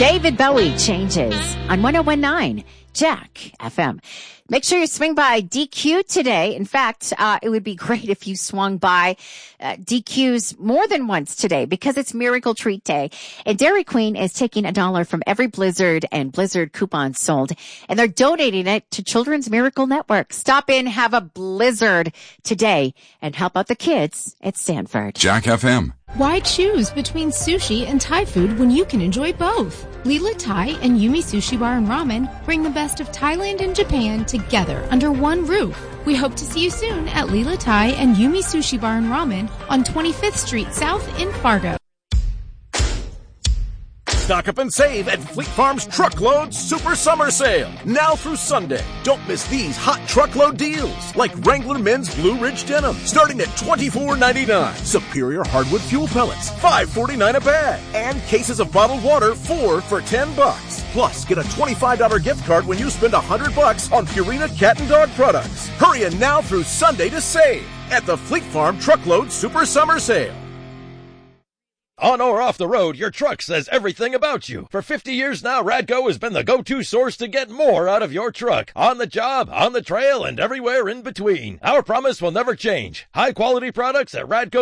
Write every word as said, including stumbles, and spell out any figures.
David Bowie Changes on one oh one point nine Jack F M. Make sure you swing by D Q today. In fact, uh, it would be great if you swung by uh, D Q's more than once today because it's Miracle Treat Day. And Dairy Queen is taking a dollar from every Blizzard and Blizzard coupon sold, and they're donating it to Children's Miracle Network. Stop in, have a Blizzard today, and help out the kids at Stanford. Jack F M. Why choose between sushi and Thai food when you can enjoy both? Leela Thai and Yumi Sushi Bar and Ramen bring the best of Thailand and Japan together under one roof. We hope to see you soon at Leela Thai and Yumi Sushi Bar and Ramen on twenty-fifth Street South in Fargo. Stock up and save at Fleet Farm's Truckload Super Summer Sale. Now through Sunday. Don't miss these hot truckload deals. Like Wrangler Men's Blue Ridge Denim, starting at twenty-four ninety-nine. Superior Hardwood Fuel Pellets, five forty-nine a bag. And cases of bottled water, four for ten bucks. Plus, get a twenty-five dollars gift card when you spend one hundred bucks on Purina Cat and Dog products. Hurry in now through Sunday to save at the Fleet Farm Truckload Super Summer Sale. On or off the road, your truck says everything about you. For fifty years now, Radco has been the go-to source to get more out of your truck. On the job, on the trail, and everywhere in between. Our promise will never change. High-quality products at Radco